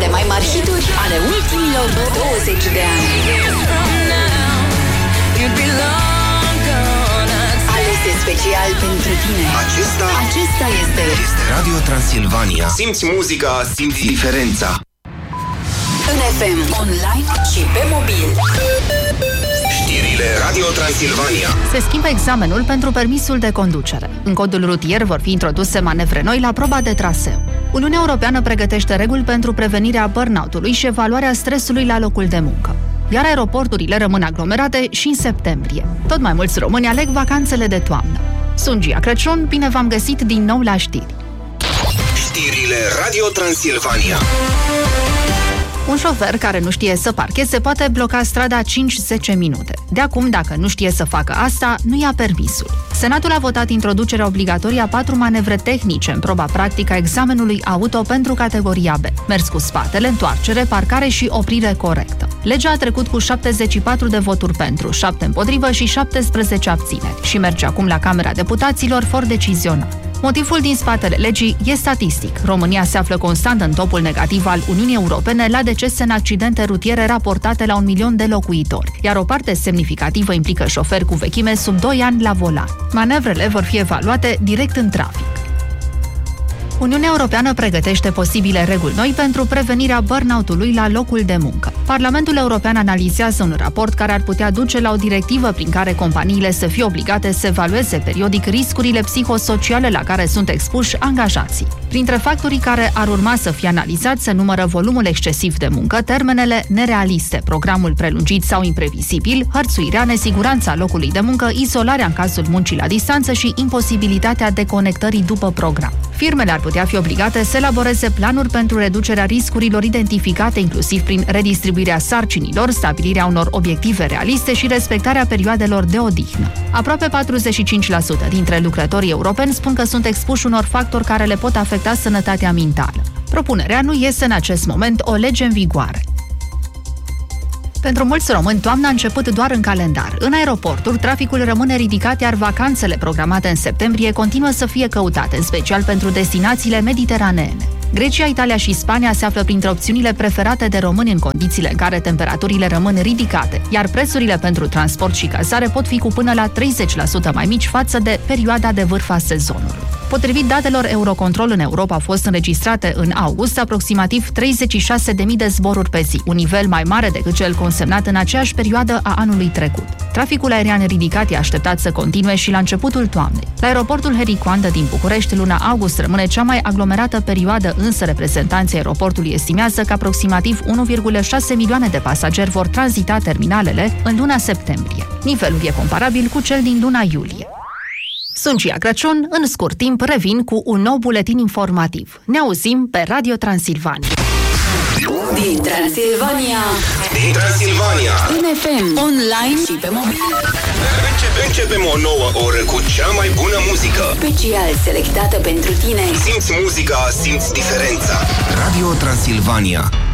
de mai mari hituri ale ultimilor 20 de ani. Alese special pentru tine. Acesta este Radio Transilvania. Simți muzica, simți diferența. în FM, online și pe mobil. Știrile Radio Transilvania. Se schimbă examenul pentru permisul de conducere. În codul rutier vor fi introduse manevre noi la proba de traseu. Uniunea Europeană pregătește reguli pentru prevenirea burnout-ului și evaluarea stresului la locul de muncă. Iar aeroporturile rămân aglomerate și în septembrie. Tot mai mulți români aleg vacanțele de toamnă. Sunt Gia Crăciun, bine v-am găsit din nou la știri. Știrile Radio Transilvania. Un șofer care nu știe să parcheze poate bloca strada 5-10 minute. De acum, dacă nu știe să facă asta, nu ia permisul. Senatul a votat introducerea obligatorie a 4 manevre tehnice în proba practică a examenului auto pentru categoria B. Mers cu spatele, întoarcere, parcare și oprire corectă. Legea a trecut cu 74 de voturi pentru, 7 împotrivă și 17 abțineri și merge acum la Camera Deputaților for decizional. Motivul din spatele legii e statistic. România se află constant în topul negativ al Uniunii Europene la decese în accidente rutiere raportate la 1 milion de locuitori, iar o parte semnificativă implică șoferi cu vechime sub 2 ani la volan. Manevrele vor fi evaluate direct în trafic. Uniunea Europeană pregătește posibile reguli noi pentru prevenirea burnout-ului la locul de muncă. Parlamentul European analizează un raport care ar putea duce la o directivă prin care companiile să fie obligate să evalueze periodic riscurile psihosociale la care sunt expuși angajații. Printre factorii care ar urma să fie analizați se numără volumul excesiv de muncă, termenele nerealiste, programul prelungit sau imprevizibil, hărțuirea, nesiguranța locului de muncă, izolarea în cazul muncii la distanță și imposibilitatea deconectării după program. Firmele ar putea fi obligate să elaboreze planuri pentru reducerea riscurilor identificate, inclusiv prin redistribuirea sarcinilor, stabilirea unor obiective realiste și respectarea perioadelor de odihnă. Aproape 45% dintre lucrătorii europeni spun că sunt expuși unor factori care le pot afecta sănătatea mentală. Propunerea nu este în acest moment o lege în vigoare. Pentru mulți români, toamna a început doar în calendar. În aeroporturi, traficul rămâne ridicat, iar vacanțele programate în septembrie continuă să fie căutate, în special pentru destinațiile mediteraneene. Grecia, Italia și Spania se află printre opțiunile preferate de români în condițiile în care temperaturile rămân ridicate, iar prețurile pentru transport și cazare pot fi cu până la 30% mai mici față de perioada de vârf a sezonului. Potrivit datelor Eurocontrol, în Europa au fost înregistrate în august aproximativ 36.000 de zboruri pe zi, un nivel mai mare decât cel consemnat în aceeași perioadă a anului trecut. Traficul aerian ridicat e așteptat să continue și la începutul toamnei. La aeroportul Harry Coandă din București, luna august rămâne cea mai aglomerată perioadă, însă reprezentanții aeroportului estimează că aproximativ 1,6 milioane de pasageri vor tranzita terminalele în luna septembrie. Nivelul e comparabil cu cel din luna iulie. Sunt Gia Crăciun, în scurt timp revin cu un nou buletin informativ. Ne auzim pe Radio Transilvania. Din Transilvania. În FM, online și pe mobil. Începem o nouă oră cu cea mai bună muzică. Special selectată pentru tine. Simți muzica, simți diferența. Radio Transilvania.